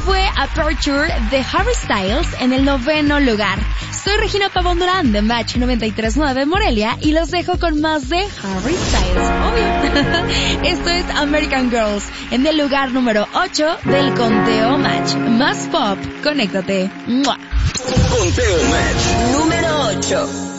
fue Aperture de Harry Styles en el 9º lugar. Soy Regina Pavón Durán de Match 93.9 Morelia y los dejo con más de Harry Styles, obvio. Esto es American Girls en el lugar número 8 del conteo Match. Más pop, conéctate. ¡Mua! Conteo Match número 8.